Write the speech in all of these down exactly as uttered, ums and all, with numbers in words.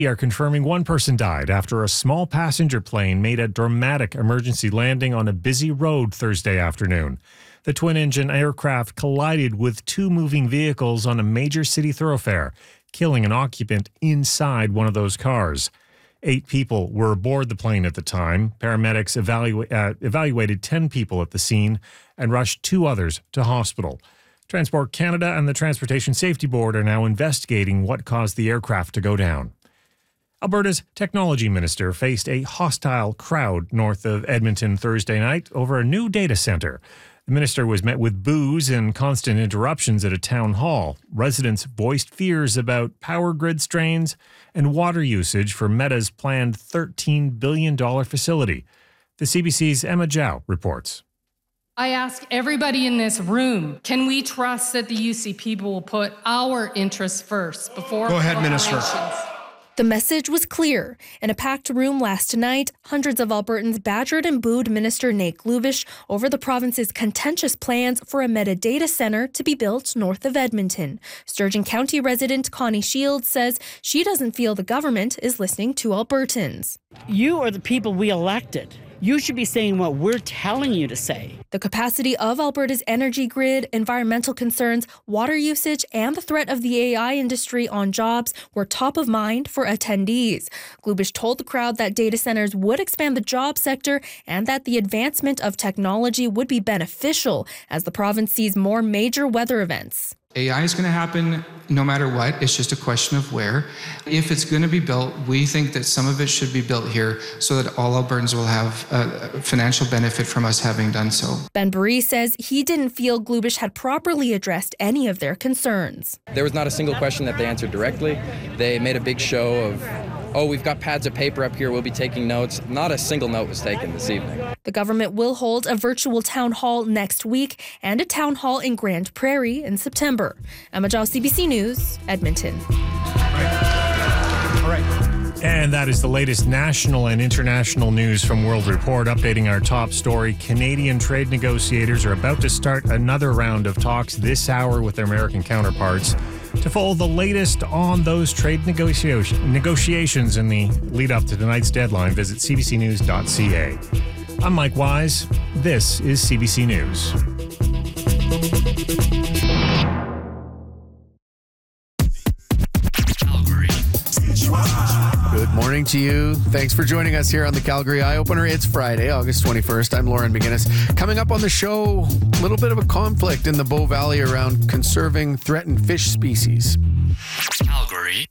are confirming one person died after a small passenger plane made a dramatic emergency landing on a busy road Thursday afternoon. The twin-engine aircraft collided with two moving vehicles on a major city thoroughfare, killing an occupant inside one of those cars. Eight people were aboard the plane at the time. Paramedics evalu- uh, evaluated ten people at the scene and rushed two others to hospital. Transport Canada and the Transportation Safety Board are now investigating what caused the aircraft to go down. Alberta's technology minister faced a hostile crowd north of Edmonton Thursday night over a new data centre. The minister was met with boos and constant interruptions at a town hall. Residents voiced fears about power grid strains and water usage for Meta's planned thirteen billion dollars facility. The C B C's Emma Zhao reports. I ask everybody in this room, can we trust that the U C people will put our interests first before Go ahead, Minister. The message was clear. In a packed room last night, hundreds of Albertans badgered and booed Minister Nate Glubish over the province's contentious plans for a Meta data centre to be built north of Edmonton. Sturgeon County resident Connie Shields says she doesn't feel the government is listening to Albertans. You are the people we elected. You should be saying what we're telling you to say. The capacity of Alberta's energy grid, environmental concerns, water usage, and the threat of the A I industry on jobs were top of mind for attendees. Glubish told the crowd that data centers would expand the job sector and that the advancement of technology would be beneficial as the province sees more major weather events. A I is going to happen no matter what. It's just a question of where. If it's going to be built, we think that some of it should be built here so that all Albertans will have a financial benefit from us having done so. Ben Baree says he didn't feel Glubish had properly addressed any of their concerns. There was not a single question that they answered directly. They made a big show of, oh, we've got pads of paper up here, we'll be taking notes. Not a single note was taken this evening. The government will hold a virtual town hall next week and a town hall in Grand Prairie in September. Emma Zhao, C B C News, Edmonton. All right. All right. And that is the latest national and international news from World Report. Updating our top story, Canadian trade negotiators are about to start another round of talks this hour with their American counterparts. To follow the latest on those trade negotiation, negotiations in the lead up to tonight's deadline, visit c b c news dot c a. I'm Mike Wise. This is C B C News. Good morning to you. Thanks for joining us here on the Calgary Eye Opener. It's Friday, August twenty-first. I'm Lauren McGinnis. Coming up on the show, a little bit of a conflict in the Bow Valley around conserving threatened fish species. Calgary.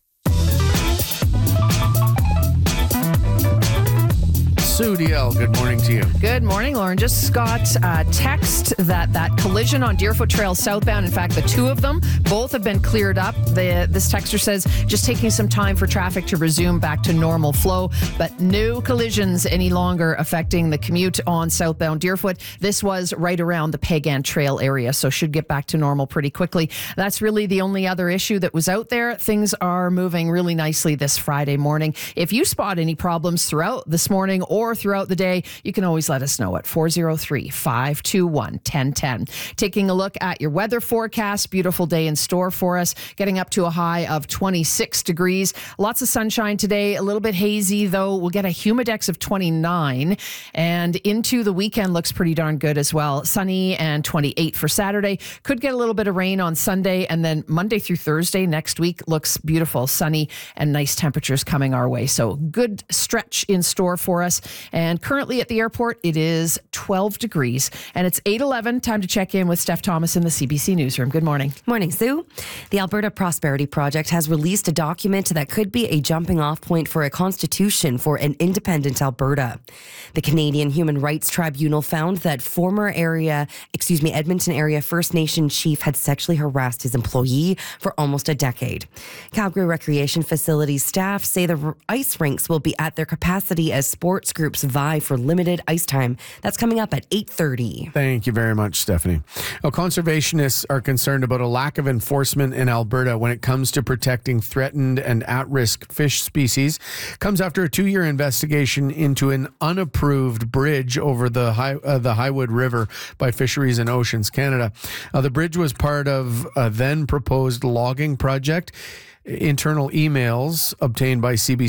Sue D L, good morning to you. Good morning, Lauren. Just got a text that that collision on Deerfoot Trail southbound, in fact, the two of them, both have been cleared up. The, this texter says just taking some time for traffic to resume back to normal flow, but no collisions any longer affecting the commute on southbound Deerfoot. This was right around the Pagan Trail area, so should get back to normal pretty quickly. That's really the only other issue that was out there. Things are moving really nicely this Friday morning. If you spot any problems throughout this morning or throughout the day, you can always let us know at four oh three, five two one, one oh one oh. Taking a look at your weather forecast, beautiful day in store for us, getting up to a high of twenty-six degrees. Lots of sunshine today, a little bit hazy though. We'll get a humidex of twenty-nine, and into the weekend looks pretty darn good as well. Sunny and twenty-eight for Saturday. Could get a little bit of rain on Sunday, and then Monday through Thursday next week looks beautiful, sunny and nice temperatures coming our way. So good stretch in store for us. And currently at the airport, it is twelve degrees. And it's eight eleven. Time to check in with Steph Thomas in the C B C Newsroom. Good morning. Morning, Sue. The Alberta Prosperity Project has released a document that could be a jumping-off point for a constitution for an independent Alberta. The Canadian Human Rights Tribunal found that former area, excuse me, Edmonton area First Nation chief had sexually harassed his employee for almost a decade. Calgary Recreation Facilities staff say the ice rinks will be at their capacity as sports groups vie for limited ice time. That's coming up at eight thirty. Thank you very much, Stephanie. Well, conservationists are concerned about a lack of enforcement in Alberta when it comes to protecting threatened and at-risk fish species. Comes after a two-year investigation into an unapproved bridge over the high, uh, the Highwood River by Fisheries and Oceans Canada. Uh, the bridge was part of a then proposed logging project. internal emails obtained by C B C